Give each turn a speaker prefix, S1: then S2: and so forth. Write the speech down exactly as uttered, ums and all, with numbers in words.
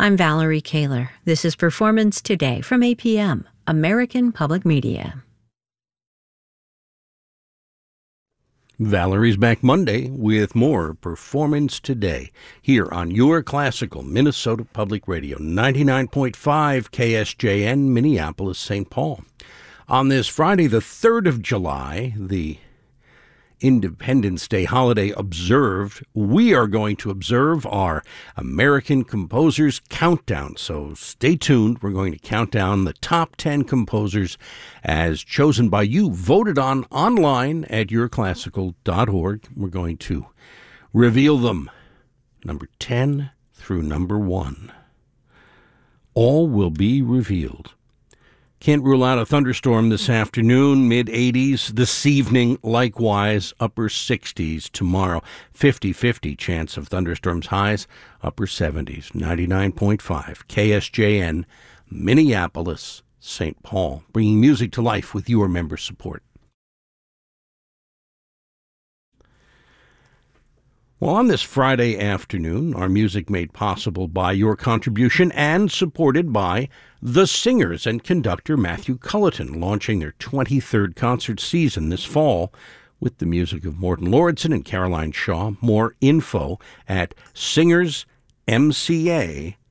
S1: I'm Valerie Kaler. This is Performance Today from A P M, American Public Media.
S2: Valerie's back Monday with more Performance Today here on your classical Minnesota Public Radio, ninety-nine point five K S J N, Minneapolis, Saint Paul. On this Friday, the third of July, the Independence Day holiday observed, we are going to observe our American Composers Countdown. So stay tuned. We're going to count down the top ten composers as chosen by you, voted on online at your classical dot org. We're going to reveal them, number ten through number one. All will be revealed. Can't rule out a thunderstorm this afternoon, mid eighties. This evening, likewise, upper sixties. Tomorrow, fifty-fifty chance of thunderstorms. Highs, upper seventies. ninety-nine point five K S J N, Minneapolis, Saint Paul. Bringing music to life with your member support. Well, on this Friday afternoon, our music made possible by your contribution and supported by the singers and conductor Matthew Culleton, launching their twenty-third concert season this fall with the music of Morton Lauridsen and Caroline Shaw. More info at singers m c a